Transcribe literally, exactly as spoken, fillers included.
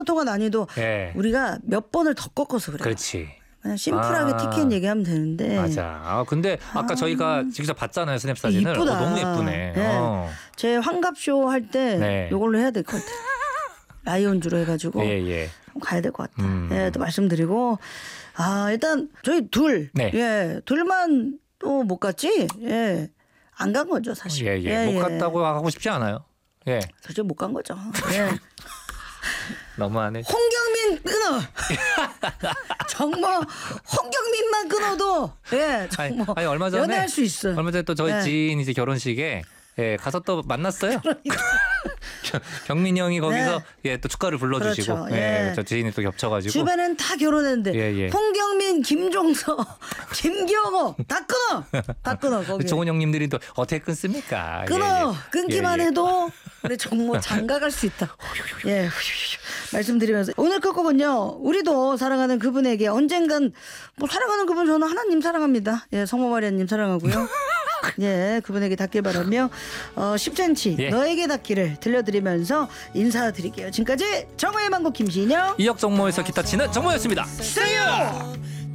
통화 난이도 예. 우리가 몇 번을 더 꺾어서 그래요. 그렇지. 그냥 심플하게 아. 티켓 얘기하면 되는데. 맞아. 아, 근데 아까 아. 저희가 직접 봤잖아요. 스냅 사진을. 이쁘다. 어, 너무 예쁘네. 네. 어. 제 환갑쇼 할 때 네. 이걸로 해야 될 것 같아요. 라이온주로 해가지고 예, 예. 가야 될 것 같다. 음. 예, 또 말씀드리고 아 일단 저희 둘, 네. 예, 둘만 또 못 갔지, 예, 안 간 거죠 사실. 예, 예. 못 갔다고 하고 싶지 않아요. 예. 사실 못 간 거죠. 예. 너무하네. 홍경민 끊어. 정말 홍경민만 끊어도 예, 아니, 정말 아니, 얼마 전에 연애할 수 있어. 얼마 전에 또 저희 네. 지인 이제 결혼식에 예, 가서 또 만났어요. 경민이 형이 거기서 네. 예, 또 축가를 불러주시고 그렇죠. 예. 예. 저 지인이 또 겹쳐가지고 주변엔 다 결혼했는데 예, 예. 홍경민, 김종서, 김경호 다 끊어, 다 끊어 거기. 좋은 형님들이 또 어떻게 끊습니까? 끊어. 예, 예. 끊기만 예, 예. 해도 우리 정모 장가갈 수 있다. 예, 말씀드리면서 오늘 끝곡은요. 우리도 사랑하는 그분에게 언젠간 뭐 사랑하는 그분 저는 하나님 사랑합니다. 예, 성모 마리아님 사랑하고요. 예, 그분에게 닿길 바라며 어, 십 센티미터 예. 너에게 닿기를 들려드리면서 인사드릴게요. 지금까지 정호의 망고 김신영 이역 정모에서 기타 치는 정모였습니다. See you.